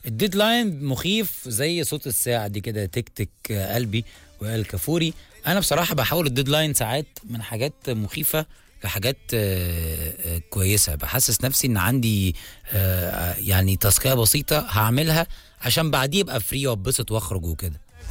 الديدلاين مخيف زي صوت الساعة دي كده، تك تك قلبي وقال كفوري. انا بصراحة بحاول الديدلاين ساعات من حاجات مخيفة لحاجات كويسة. بحسس نفسي ان عندي يعني تاسكية بسيطة هعملها عشان بعديه ابقى فري واتبسط واخرج وكده.